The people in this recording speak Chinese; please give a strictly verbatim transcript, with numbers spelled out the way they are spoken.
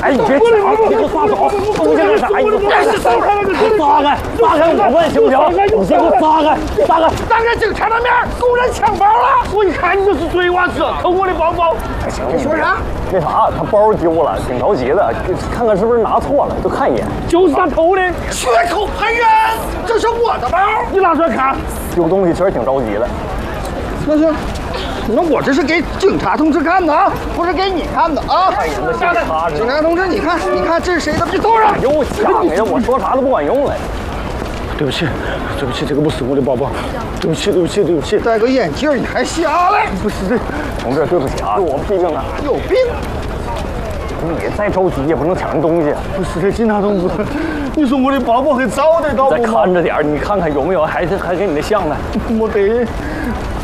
哎，你别抢，你给我放手！东西干啥？你给我撒开！你撒开！撒开我问行不行？你先给我撒开！撒开！ 当着警察的面公然抢包了！我一看你就是追我车，偷我的包包。 哎，行， 你说啥？ 那啥，他包丢了，挺着急的，看看是不是拿错了，就看一眼。 就是他偷的，血口喷人！这是我的包，你拿出来看。 丢东西确实挺着急的。 那是。那我这是给警察同志看的啊，不是给你看的啊！ 哎呀，那警察， 警察同志，你看，你看这是谁的？别偷上！ 又抢呀！我说啥都不管用了。 对不起，对不起，这个不是我的包包。对不起，对不起，对不起。戴个眼镜你还瞎了？不是这， 同志，对不起啊，是我批评他。 有病！ 你再着急也不能抢人东西。 不是这警察同志，你说我的包包给找得到不？ 再看着点，你看看有没有，还是还给你那像的。 没得。